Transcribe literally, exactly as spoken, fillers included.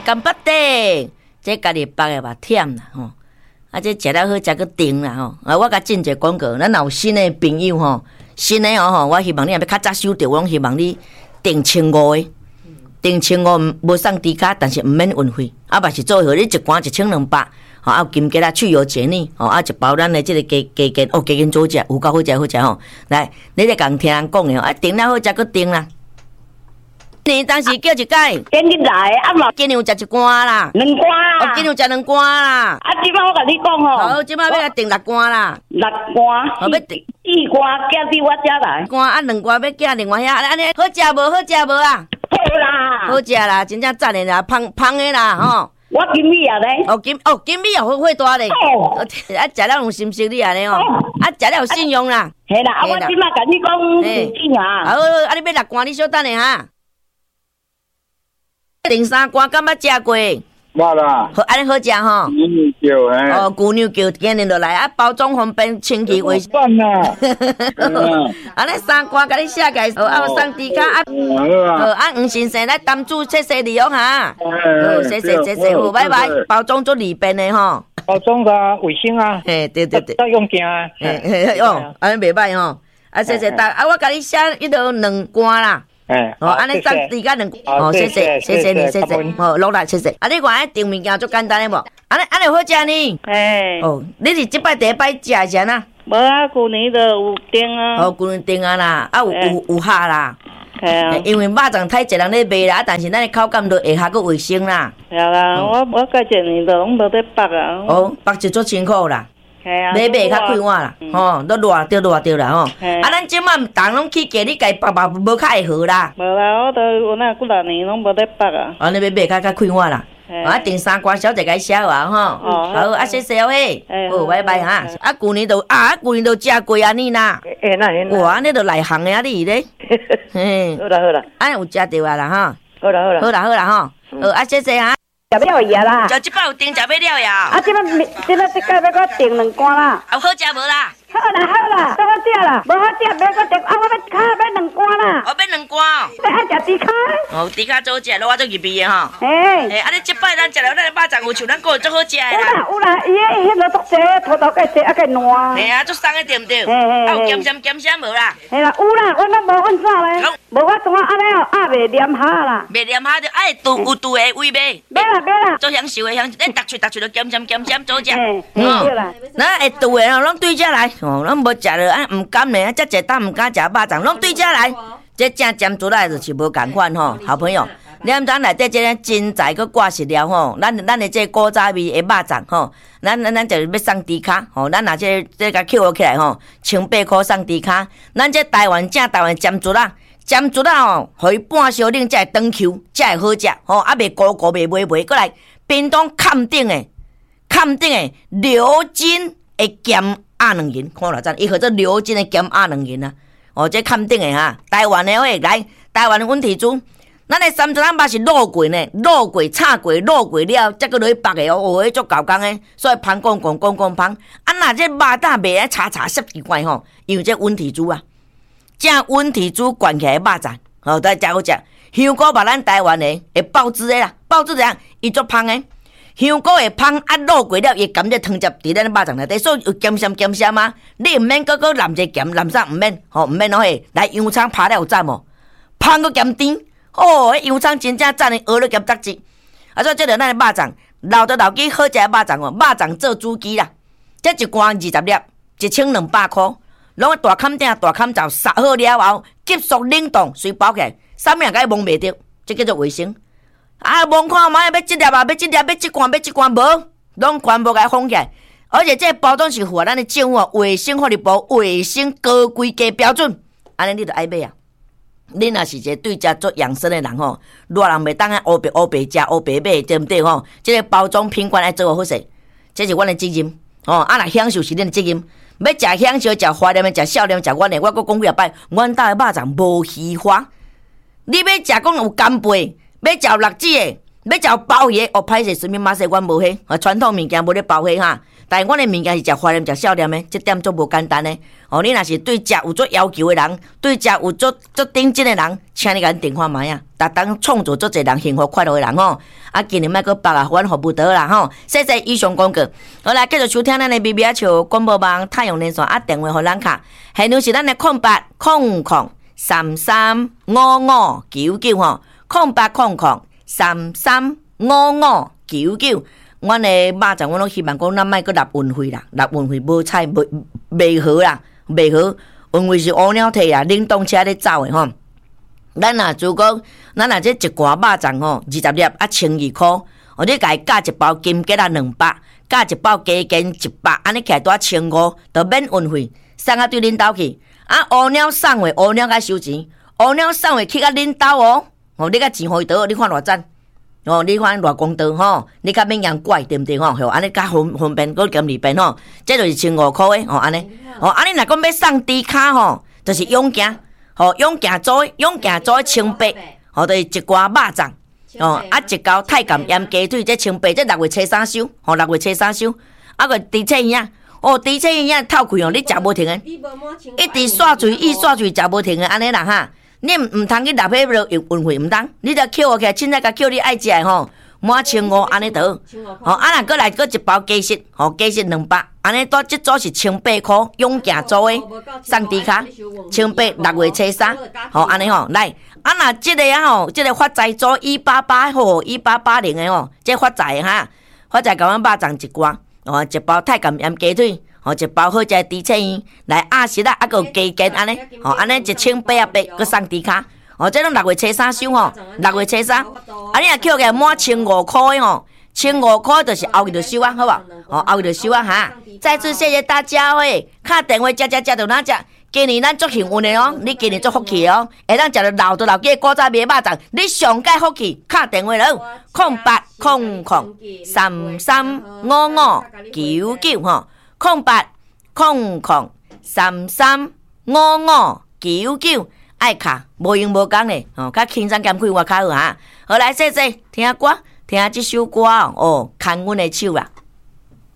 干巴的，这家己包的嘛忝啦吼。啊，这食了好，食个顶啦吼。啊，我甲进一个广告，咱若有新的朋友吼，新的哦吼，我希望你若要较早收到，我拢希望你订千五的，订千五无送低卡，但是毋免运费。啊，嘛是做好你一罐一千两百，吼啊，金桔啦去油解腻，吼啊，一包咱的即个鸡鸡羹，哦，鸡羹做食有够好食好食吼。来，你咧共听人讲的吼，啊，订了好食个订啦。你当时叫一解， 今日来啊嘛， 今日有食一罐啦， 两罐啊， 哦，今日有食两罐啦。 啊，即摆我甲你讲吼， 好，即摆要来订六罐啦， 六罐， 好要订四罐寄伫我遮来， 罐啊两罐要寄另外遐，安尼好食无？好食无啊？ 好啦， 好食啦，真正赞的啦，芳芳的啦吼。 我金米啊咧， 哦金哦金米也会会大咧， 哦， 啊食了有心息你安尼哦，啊食了有信用啦。 系啦，啊我即摆甲你讲事情啊， 好，啊你要六罐，你小等下哈。订三罐，敢捌食过？ 捌啦。 好，安尼好食吼。 牛肉叫嘿。 哦，牛肉叫今日就来啊，包装方便，清气卫生。 饭啦。 安尼三罐甲你写起，好啊，送猪脚啊。好啊，黄先生来担住，谢谢你哦哈。好，谢谢谢谢，好，拜拜。包装做利便的吼。 包装的卫生啊。 嘿，对对对。 再用件啊。 嘿嘿哦，安尼袂歹吼。啊，谢谢大啊，我甲你写迄落两罐啦。 哎， 哦，安尼送猪脚两，哦，谢谢，谢谢你，谢谢，哦，落来，谢谢。啊，你看迄订物件足简单的无？安尼安尼好食呢。 哎， 哦，你是即摆第一摆食是安那？ 无啊，旧年就有订啊。 哦，旧年订啊啦，啊有有有虾啦。 系啊。 因为肉粽太侪人咧卖啦，但是咱的口感都会较个卫生啦。 系啦，我我甲一年都拢无得剥啊。 哦，剥一足辛苦啦。 系啊， 你卖较快活啦，吼，都热着热着啦吼。啊，咱即摆当拢去价，你家剥剥无较会好啦。 无啦，我都有那几六年拢无得剥啊。 啊，你要卖较较快活啦。啊，订三罐小姐甲写话吼。好，啊，谢谢哦嘿。好，拜拜哈。啊，旧年都啊，旧年都食过安尼啦。 诶，那那。 哇，安尼都内行的你咧。 嘿。好啦好啦， 安尼有食着啊啦哈。 好啦好啦。 好啦好啦吼。好，啊，谢谢哈。 食要了啦！ 就即摆有订食要了呀！ 啊，即摆即摆即摆要搁订两罐啦！ 啊，好食无啦？ 好啦好啦，都好食啦，无好食别搁订啊！我要卡要两罐啦！ 我要两罐哦！ 你爱食猪卡？ 哦，猪卡做食，我做入味的吼。 嘿， 诶，啊，你即摆咱食了咱的肉粽有像咱过做好食的啦。 有啦有啦，伊迄迄落足济，土豆介济，啊介烂。 嘿啊，足送的对毋对？ 嘿嘿嘿。 啊，有咸咸咸咸无啦？ 嘿啦，有啦，我拢无阮啥咧？无我怎啊安尼哦，啊袂黏下啦。 袂黏下就爱度有度的味味。 买啦买啦。 做享受的享受，咱逐喙逐喙都咸咸咸咸做食。 嘿，对啦。 咱会度的哦，拢对遮来，哦，咱无食。啊，毋甘呢，遮济当毋敢食肉粽，拢对遮来。这正尖出来就是无共款吼，好朋友。你毋知内底这个真材佮挂实料吼，咱咱的这古早味的肉粽吼，咱咱咱就是要送猪卡吼，咱若这这甲扣起来吼，千八箍送猪卡。咱这台湾正台湾尖竹啊，尖竹啊吼，互伊半烧冷才会长 Q， 才会好食吼，啊袂糊糊袂袂袂，过来冰冻坎顶的坎顶的流金的咸鸭卵仁，看啦，咱伊号做流金的咸鸭卵仁啊！哦，这坎顶的哈，台湾的喂，来台湾的温体猪，咱的三层仔肉是卤过呢，卤过、炒过、卤过了，再搁落去剥的哦，哦，迄足够工的，所以香讲讲讲讲香。啊，若这肉蛋卖啊炒炒湿奇怪吼，因为这温体猪啊，正温体猪灌起来肉粽，哦，都真好食。香菇把咱台湾的会爆汁的啦，爆汁怎样？伊足香的。香菇会芳啊，卤过了，伊甘蔗汤汁伫咱肉粽内底，所以有咸咸咸咸啊。你毋免搁搁淋者咸，淋啥毋免，吼毋免咯嘿。来洋葱拍了有赞无？芳搁咸甜，哦，迄洋葱真正赞的，鹅肉咸杂质。啊，所以这着咱的肉粽，老着老鸡好食的肉粽哦，肉粽做主机啦。这一罐二十粒，一千两百箍，拢大坎顶大坎罩杀好了后，急速冷冻，随包起来，啥物也甲伊摸袂着，这叫做卫生。啊，望看嘛，要即粒啊，要即粒，要即罐，要即罐无，拢全部甲伊封起来。而且这包装是符合咱的政府啊卫生福利部卫生高规格标准，安尼你就爱买啊。你若是一个对食做养生的人吼，热人袂当啊乌白乌白食乌白买，对毋对吼？这个包装品管爱做好势，这是阮的责任哦。啊，若享受是恁的责任，要食享受、食怀念的、食少年、食阮的，我阁讲几啊摆，阮家的肉粽无虚华。你要食讲有干贝。要食辣子的， 要食包叶，哦，歹势，什么马西阮无迄，啊，传统物件无咧包迄哈。但是阮的物件是食花念、食少念的，这点足无简单的。哦，你若是对食有足要求的人，对食有足足顶真的人，请你甲咱电话买啊！逐当创造足侪人幸福快乐的人吼。啊，今年莫阁别啊，阮服务得啦吼。谢谢以上广告。好来，继续收听咱的 B B 球广播网太阳连线啊，电话互咱卡，现在是咱的空八空空三三五五九九吼，空八空空三三五五九九。阮的肉粽，阮拢希望讲，咱莫阁纳运费啦，纳运费无菜无袂好啦，袂好。运费是乌鸟摕啊，冷冻车咧走的吼。咱若如果咱若这一罐肉粽吼，二十粒啊，千二箍。哦，你家加一包金桔啊，两百，加一包鸡根一百，安尼起来拄啊千五，就免运费，送啊对恁兜去。啊，乌鸟送货，乌鸟甲收钱，乌鸟送货去啊恁兜哦。哦，你甲钱互伊倒，你看偌赞。哦，你看偌公道吼，你较免人怪对不对吼？吼，安尼较方方便，搁减二遍吼，这就是千五块的吼，安尼。哦，安尼若讲要送低卡吼，就是永行，吼永行做，永行做千八，吼，就是一罐肉粽，哦，啊一包太监盐鸡腿，这千八，这六月初三收，吼六月初三收，啊个猪切鱼啊，哦猪切鱼啊透开哦，你食无停的，一直刷嘴，一刷嘴食无停的，安尼啦哈。你毋毋通去纳迄落运费，毋通，你着扣起来，凊彩甲扣你爱食的吼，满千五安尼倒，吼啊若过来过一包鸡翅，吼鸡翅两百，安尼多即组是千八箍，永行组的，送猪卡，千八六月初三，吼安尼吼来，啊若即个啊吼，即个发财组一八八吼，一八八零的吼，即发财哈，发财甲阮肉粽一罐，哦一包太监盐鸡腿。吼，一包好食的猪切鱼，来鸭舌啊，啊个鸡筋安尼，吼安尼一千八啊八，佮送猪卡，吼这拢六月初三收吼，六月初三，啊你若扣起来满千五块的吼，千五块就是后日就收啊，好无？吼后日就收啊哈！再次谢谢大家喂，敲电话食食食到哪食？今年咱足幸运的哦，你今年足福气哦，会当食到老到老几古早味肉粽，你上届福气，敲电话咯，空八空空三三五五九九吼。空八空空三三五五九九，爱卡无用无讲嘞，哦，较轻松减开我较好哈。好来，谢谢听歌，听这首歌哦，牵阮的手啦。